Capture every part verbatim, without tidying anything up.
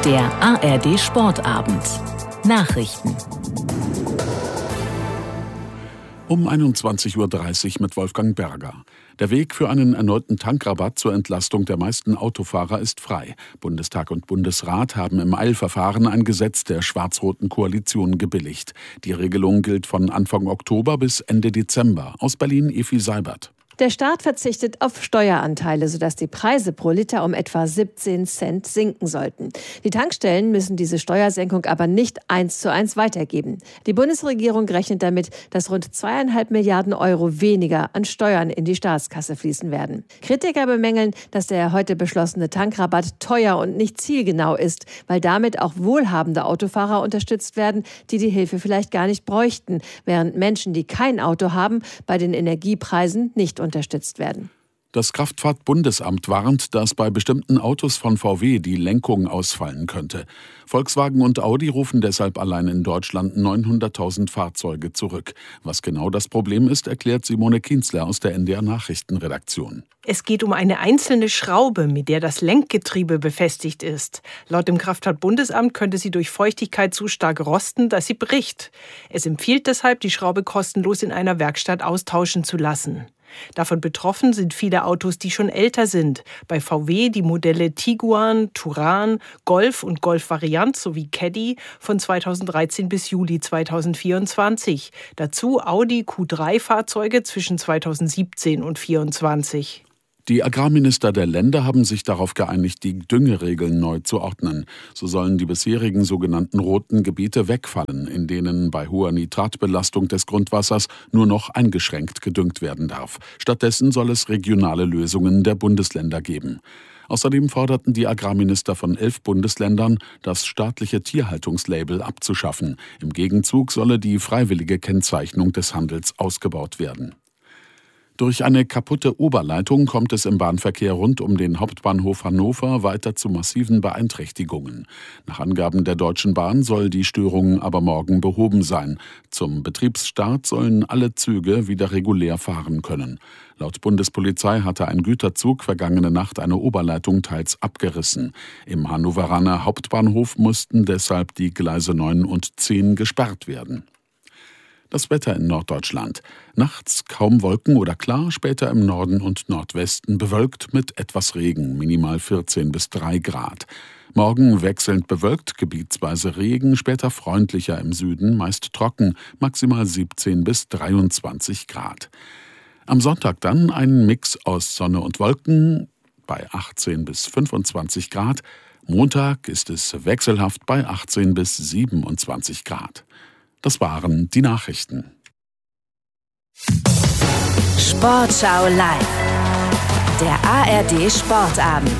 Der A R D Sportabend. Nachrichten. Um einundzwanzig Uhr dreißig mit Wolfgang Berger. Der Weg für einen erneuten Tankrabatt zur Entlastung der meisten Autofahrer ist frei. Bundestag und Bundesrat haben im Eilverfahren ein Gesetz der schwarz-roten Koalition gebilligt. Die Regelung gilt von Anfang Oktober bis Ende Dezember. Aus Berlin Efi Seibert. Der Staat verzichtet auf Steueranteile, sodass die Preise pro Liter um etwa siebzehn Cent sinken sollten. Die Tankstellen müssen diese Steuersenkung aber nicht eins zu eins weitergeben. Die Bundesregierung rechnet damit, dass rund zweieinhalb Milliarden Euro weniger an Steuern in die Staatskasse fließen werden. Kritiker bemängeln, dass der heute beschlossene Tankrabatt teuer und nicht zielgenau ist, weil damit auch wohlhabende Autofahrer unterstützt werden, die die Hilfe vielleicht gar nicht bräuchten, während Menschen, die kein Auto haben, bei den Energiepreisen nicht unterstützt werden. Das Kraftfahrtbundesamt warnt, dass bei bestimmten Autos von V W die Lenkung ausfallen könnte. Volkswagen und Audi rufen deshalb allein in Deutschland neunhunderttausend Fahrzeuge zurück. Was genau das Problem ist, erklärt Simone Kienzler aus der N D R Nachrichtenredaktion. Es geht um eine einzelne Schraube, mit der das Lenkgetriebe befestigt ist. Laut dem Kraftfahrtbundesamt könnte sie durch Feuchtigkeit zu stark rosten, dass sie bricht. Es empfiehlt deshalb, die Schraube kostenlos in einer Werkstatt austauschen zu lassen. Davon betroffen sind viele Autos, die schon älter sind. Bei V W die Modelle Tiguan, Touran, Golf und Golf-Variant sowie Caddy von zweitausenddreizehn bis Juli zweitausendvierundzwanzig. Dazu Audi Q drei Fahrzeuge zwischen zweitausendsiebzehn und zweitausendvierundzwanzig. Die Agrarminister der Länder haben sich darauf geeinigt, die Düngeregeln neu zu ordnen. So sollen die bisherigen sogenannten roten Gebiete wegfallen, in denen bei hoher Nitratbelastung des Grundwassers nur noch eingeschränkt gedüngt werden darf. Stattdessen soll es regionale Lösungen der Bundesländer geben. Außerdem forderten die Agrarminister von elf Bundesländern, das staatliche Tierhaltungslabel abzuschaffen. Im Gegenzug solle die freiwillige Kennzeichnung des Handels ausgebaut werden. Durch eine kaputte Oberleitung kommt es im Bahnverkehr rund um den Hauptbahnhof Hannover weiter zu massiven Beeinträchtigungen. Nach Angaben der Deutschen Bahn soll die Störung aber morgen behoben sein. Zum Betriebsstart sollen alle Züge wieder regulär fahren können. Laut Bundespolizei hatte ein Güterzug vergangene Nacht eine Oberleitung teils abgerissen. Im Hannoveraner Hauptbahnhof mussten deshalb die Gleise neun und zehn gesperrt werden. Das Wetter in Norddeutschland. Nachts kaum Wolken oder klar, später im Norden und Nordwesten bewölkt mit etwas Regen, minimal vierzehn bis drei Grad. Morgen wechselnd bewölkt, gebietsweise Regen, später freundlicher im Süden, meist trocken, maximal siebzehn bis dreiundzwanzig Grad. Am Sonntag dann ein Mix aus Sonne und Wolken bei achtzehn bis fünfundzwanzig Grad. Montag ist es wechselhaft bei achtzehn bis siebenundzwanzig Grad. Das waren die Nachrichten. Sportschau live. Der A R D Sportabend.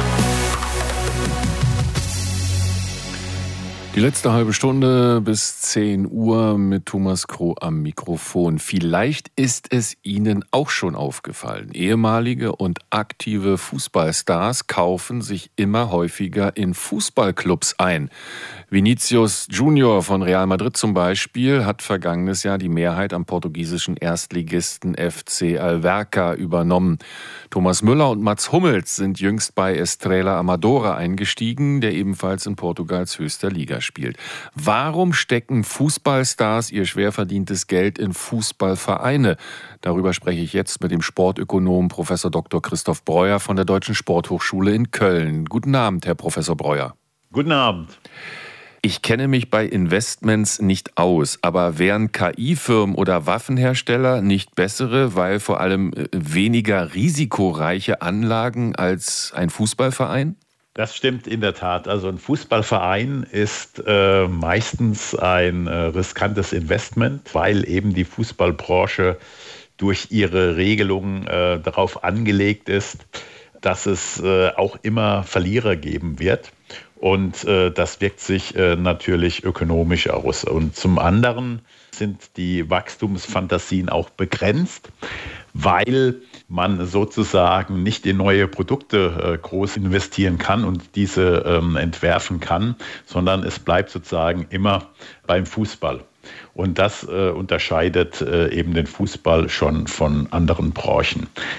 Die letzte halbe Stunde bis zehn Uhr mit Thomas Kroh am Mikrofon. Vielleicht ist es Ihnen auch schon aufgefallen. Ehemalige und aktive Fußballstars kaufen sich immer häufiger in Fußballclubs ein. Vinicius Junior von Real Madrid zum Beispiel hat vergangenes Jahr die Mehrheit am portugiesischen Erstligisten F C Alverca übernommen. Thomas Müller und Mats Hummels sind jüngst bei Estrela Amadora eingestiegen, der ebenfalls in Portugals höchster Liga spielt. Warum stecken Fußballstars ihr schwer verdientes Geld in Fußballvereine? Darüber spreche ich jetzt mit dem Sportökonom Professor Doktor Christoph Breuer von der Deutschen Sporthochschule in Köln. Guten Abend, Herr Professor Breuer. Guten Abend. Ich kenne mich bei Investments nicht aus, aber wären K I-Firmen oder Waffenhersteller nicht bessere, weil vor allem weniger risikoreiche Anlagen als ein Fußballverein? Das stimmt in der Tat. Also ein Fußballverein ist äh, meistens ein äh, riskantes Investment, weil eben die Fußballbranche durch ihre Regelungen äh, darauf angelegt ist, dass es äh, auch immer Verlierer geben wird. Und äh, das wirkt sich äh, natürlich ökonomisch aus. Und zum anderen sind die Wachstumsfantasien auch begrenzt, weil man sozusagen nicht in neue Produkte äh, groß investieren kann und diese ähm, entwerfen kann, sondern es bleibt sozusagen immer beim Fußball. Und das äh, unterscheidet äh, eben den Fußball schon von anderen Branchen.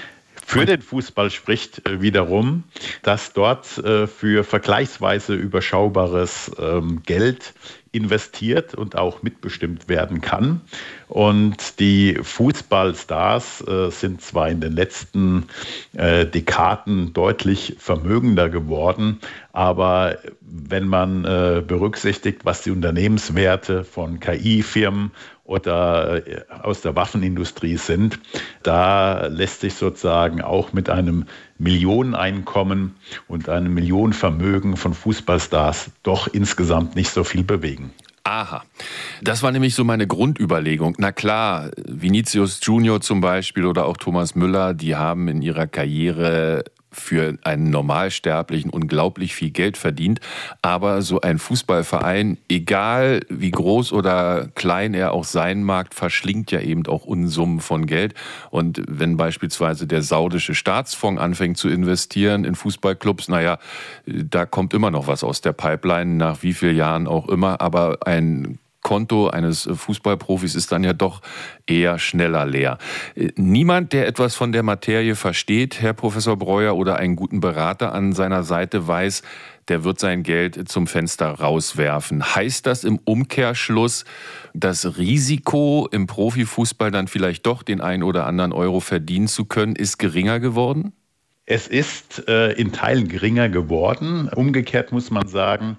Für den Fußball spricht wiederum, dass dort für vergleichsweise überschaubares Geld investiert und auch mitbestimmt werden kann. Und die Fußballstars äh, sind zwar in den letzten äh, Dekaden deutlich vermögender geworden, aber wenn man äh, berücksichtigt, was die Unternehmenswerte von K I-Firmen oder äh, aus der Waffenindustrie sind, da lässt sich sozusagen auch mit einem Millioneneinkommen und einem Millionenvermögen von Fußballstars doch insgesamt nicht so viel bewegen. Aha, das war nämlich so meine Grundüberlegung. Na klar, Vinicius Junior zum Beispiel oder auch Thomas Müller, die haben in ihrer Karriere für einen Normalsterblichen unglaublich viel Geld verdient. Aber so ein Fußballverein, egal wie groß oder klein er auch sein mag, verschlingt ja eben auch Unsummen von Geld. Und wenn beispielsweise der saudische Staatsfonds anfängt zu investieren in Fußballclubs, naja, da kommt immer noch was aus der Pipeline, nach wie vielen Jahren auch immer. Aber ein Konto eines Fußballprofis ist dann ja doch eher schneller leer. Niemand, der etwas von der Materie versteht, Herr Professor Breuer, oder einen guten Berater an seiner Seite weiß, der wird sein Geld zum Fenster rauswerfen. Heißt das im Umkehrschluss, das Risiko im Profifußball dann vielleicht doch den einen oder anderen Euro verdienen zu können, ist geringer geworden? Es ist äh, in Teilen geringer geworden. Umgekehrt muss man sagen,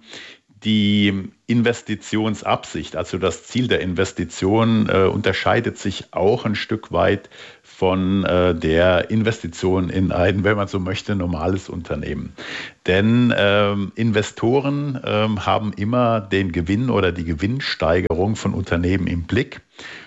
die Investitionsabsicht, also das Ziel der Investition, äh, unterscheidet sich auch ein Stück weit von äh, der Investition in ein, wenn man so möchte, normales Unternehmen. Denn ähm, Investoren ähm, haben immer den Gewinn oder die Gewinnsteigerung von Unternehmen im Blick.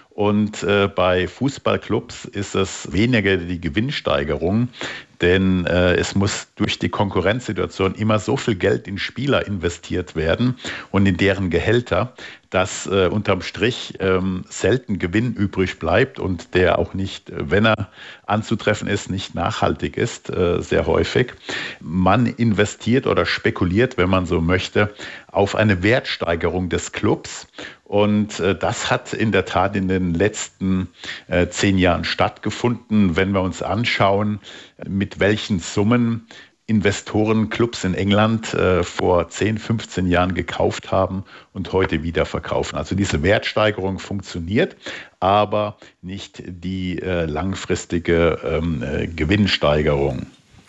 Und äh, bei Fußballclubs ist es weniger die Gewinnsteigerung, denn äh, es muss durch die Konkurrenzsituation immer so viel Geld in Spieler investiert werden und in deren Gehälter, dass äh, unterm Strich ähm, selten Gewinn übrig bleibt und der auch nicht, wenn er anzutreffen ist, nicht nachhaltig ist, äh, sehr häufig. Man investiert oder spekuliert, wenn man so möchte, auf eine Wertsteigerung des Clubs. Und äh, das hat in der Tat in den letzten äh, zehn Jahren stattgefunden. Wenn wir uns anschauen, mit welchen Summen Investoren Clubs in England äh, vor zehn, fünfzehn Jahren gekauft haben und heute wieder verkaufen. Also diese Wertsteigerung funktioniert, aber nicht die äh, langfristige ähm, äh, Gewinnsteigerung.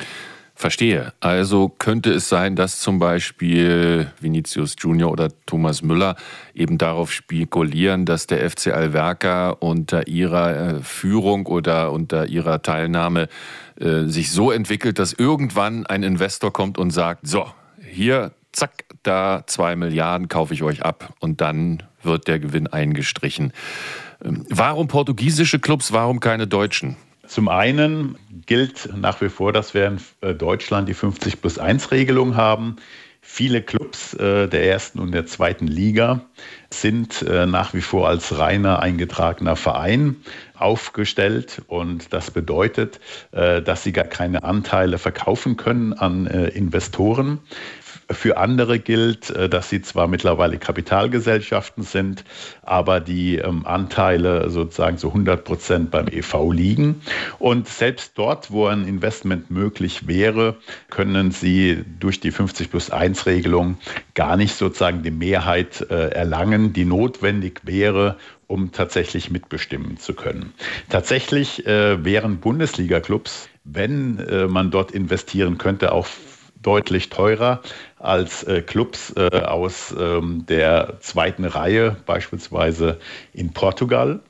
Verstehe. Also könnte es sein, dass zum Beispiel Vinicius Junior oder Thomas Müller eben darauf spekulieren, dass der F C Allwerka unter ihrer Führung oder unter ihrer Teilnahme äh, sich so entwickelt, dass irgendwann ein Investor kommt und sagt, so, hier, zack, da zwei Milliarden kaufe ich euch ab und dann wird der Gewinn eingestrichen. Ähm, warum portugiesische Clubs, warum keine deutschen? Zum einen gilt nach wie vor, dass wir in Deutschland die fünfzig plus eins Regelung haben. Viele Clubs der ersten und der zweiten Liga sind nach wie vor als reiner eingetragener Verein aufgestellt. Und das bedeutet, dass sie gar keine Anteile verkaufen können an Investoren. Für andere gilt, dass sie zwar mittlerweile Kapitalgesellschaften sind, aber die ähm, Anteile sozusagen zu hundert Prozent beim E V liegen. Und selbst dort, wo ein Investment möglich wäre, können sie durch die fünfzig plus eins Regelung gar nicht sozusagen die Mehrheit äh, erlangen, die notwendig wäre, um tatsächlich mitbestimmen zu können. Tatsächlich äh, wären Bundesliga-Clubs, wenn äh, man dort investieren könnte, auch deutlich teurer als äh, Clubs äh, aus ähm, der zweiten Reihe, beispielsweise in Portugal.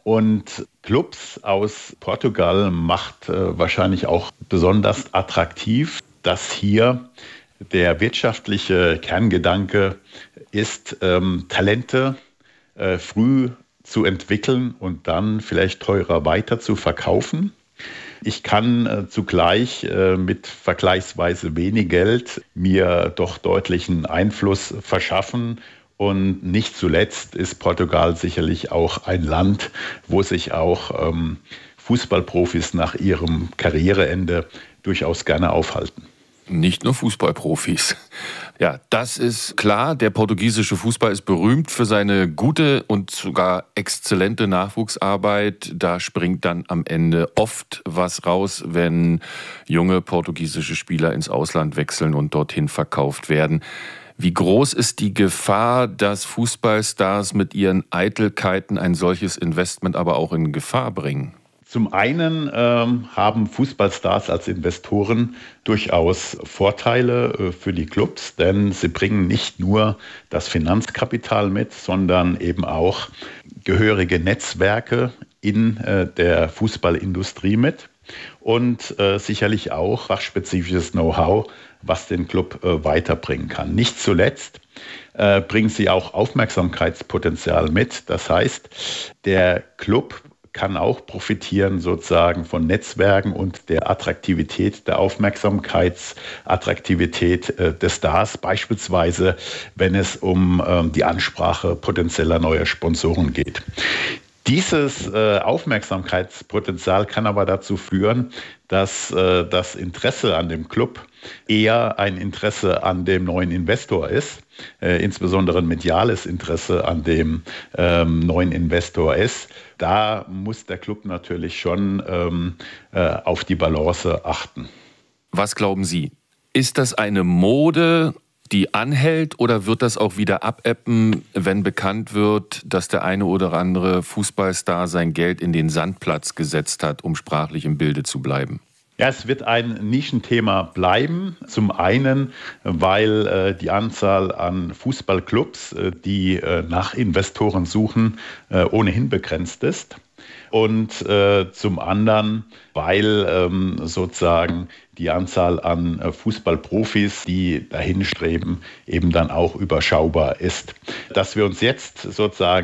Und Clubs aus Portugal macht äh, wahrscheinlich auch besonders attraktiv, dass hier der wirtschaftliche Kerngedanke ist, ähm, Talente äh, früh zu entwickeln und dann vielleicht teurer weiter zu verkaufen. Ich kann äh, zugleich äh, mit vergleichsweise wenig Geld mir doch deutlichen Einfluss verschaffen. Und nicht zuletzt ist Portugal sicherlich auch ein Land, wo sich auch ähm, Fußballprofis nach ihrem Karriereende durchaus gerne aufhalten. Nicht nur Fußballprofis. Ja, das ist klar. Der portugiesische Fußball ist berühmt für seine gute und sogar exzellente Nachwuchsarbeit. Da springt dann am Ende oft was raus, wenn junge portugiesische Spieler ins Ausland wechseln und dorthin verkauft werden. Wie groß ist die Gefahr, dass Fußballstars mit ihren Eitelkeiten ein solches Investment aber auch in Gefahr bringen? Zum einen ähm, haben Fußballstars als Investoren durchaus Vorteile äh, für die Clubs, denn sie bringen nicht nur das Finanzkapital mit, sondern eben auch gehörige Netzwerke in äh, der Fußballindustrie mit und äh, sicherlich auch fachspezifisches Know-how, was den Club äh, weiterbringen kann. Nicht zuletzt äh, bringen sie auch Aufmerksamkeitspotenzial mit. Das heißt, der Club kann auch profitieren sozusagen von Netzwerken und der Attraktivität, der Aufmerksamkeitsattraktivität äh, des Stars, beispielsweise wenn es um ähm, die Ansprache potenzieller neuer Sponsoren geht. Dieses äh, Aufmerksamkeitspotenzial kann aber dazu führen, dass äh, das Interesse an dem Club eher ein Interesse an dem neuen Investor ist, äh, insbesondere ein mediales Interesse an dem ähm, neuen Investor ist. Da muss der Club natürlich schon ähm, äh, auf die Balance achten. Was glauben Sie? Ist das eine Mode, die anhält, oder wird das auch wieder abebben, wenn bekannt wird, dass der eine oder andere Fußballstar sein Geld in den Sandplatz gesetzt hat, um sprachlich im Bilde zu bleiben? Ja, es wird ein Nischenthema bleiben. Zum einen, weil äh, die Anzahl an Fußballclubs, äh, die äh, nach Investoren suchen, äh, ohnehin begrenzt ist. Und äh, zum anderen, weil ähm, sozusagen die Anzahl an äh, Fußballprofis, die dahin streben, eben dann auch überschaubar ist. Dass wir uns jetzt sozusagen